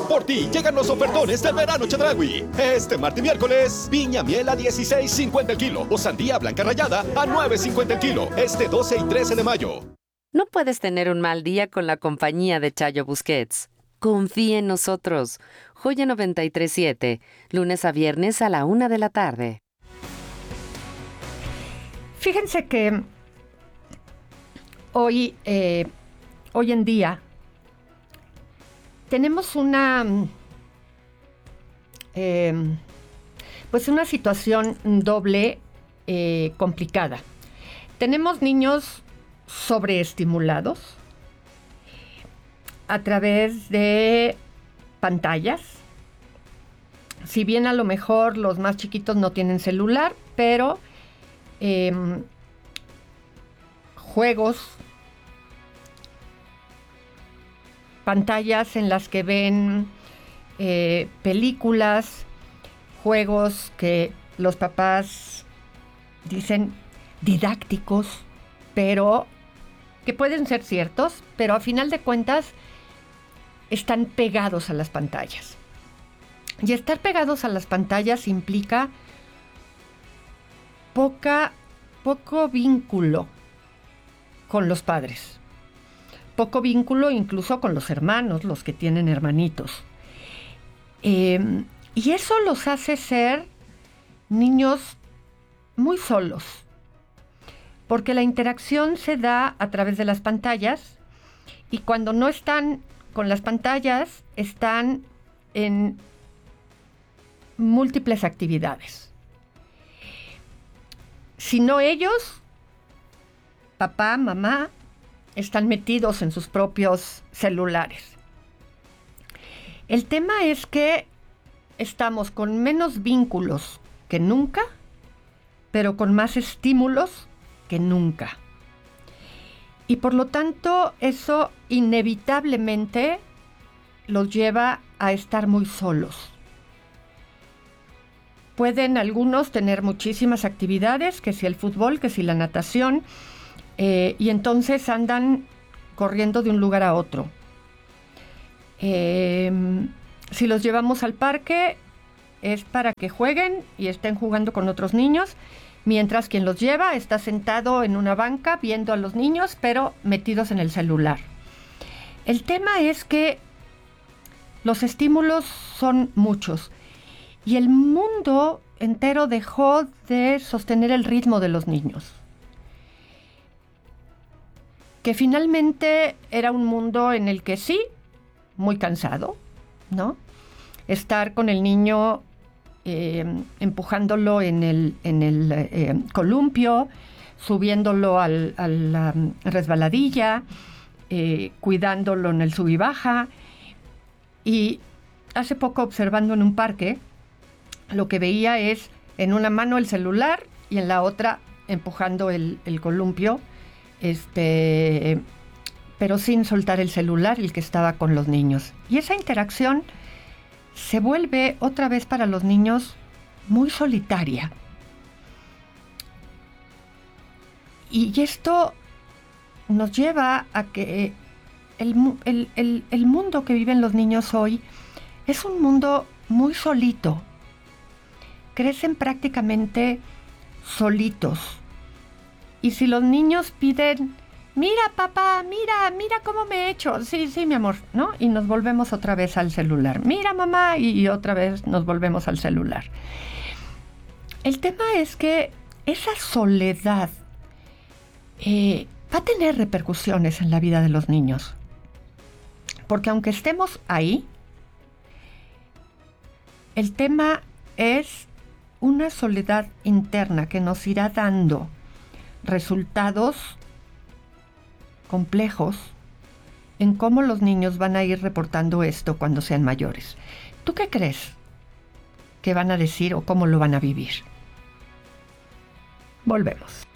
Por ti llegan los ofertones del verano Chedraui. Este martes y miércoles, piña miel a 16.50 el kilo o sandía blanca rallada a 9.50 el kilo. Este 12 y 13 de mayo. No puedes tener un mal día con la compañía de Chayo Busquets. Confía en nosotros. Joya 93.7, lunes a viernes a la 1 de la tarde. Fíjense que hoy en día tenemos una situación doble complicada. Tenemos niños sobreestimulados a través de pantallas. Si bien a lo mejor los más chiquitos no tienen celular, pero juegos, pantallas en las que ven películas, juegos que los papás dicen didácticos, pero que pueden ser ciertos, pero a final de cuentas están pegados a las pantallas. Y estar pegados a las pantallas implica poco vínculo con los padres. Poco vínculo incluso con los hermanos, los que tienen hermanitos. Y eso los hace ser niños muy solos, porque la interacción se da a través de las pantallas y cuando no están con las pantallas están en múltiples actividades. Si no ellos, papá, mamá, están metidos en sus propios celulares. El tema es que estamos con menos vínculos que nunca, pero con más estímulos que nunca. Y por lo tanto, eso inevitablemente los lleva a estar muy solos. Pueden algunos tener muchísimas actividades, que si el fútbol, que si la natación, y entonces andan corriendo de un lugar a otro. Si los llevamos al parque, es para que jueguen y estén jugando con otros niños, mientras quien los lleva está sentado en una banca viendo a los niños, pero metidos en el celular. El tema es que los estímulos son muchos y el mundo entero dejó de sostener el ritmo de los niños, que finalmente era un mundo en el que sí, muy cansado, ¿no? Estar con el niño empujándolo en el columpio, subiéndolo a la resbaladilla, cuidándolo en el sub y baja. Y hace poco, observando en un parque, lo que veía es en una mano el celular y en la otra empujando el columpio, pero sin soltar el celular, el que estaba con los niños. Y esa interacción se vuelve otra vez para los niños muy solitaria. Y esto nos lleva a que el mundo que viven los niños hoy es un mundo muy solito. Crecen prácticamente solitos. Y si los niños piden, mira papá, mira cómo me he hecho. Sí, mi amor, ¿no? Y nos volvemos otra vez al celular. Mira mamá, y otra vez nos volvemos al celular. El tema es que esa soledad va a tener repercusiones en la vida de los niños. Porque aunque estemos ahí, el tema es una soledad interna que nos irá dando resultados complejos en cómo los niños van a ir reportando esto cuando sean mayores. ¿Tú qué crees que van a decir o cómo lo van a vivir? Volvemos.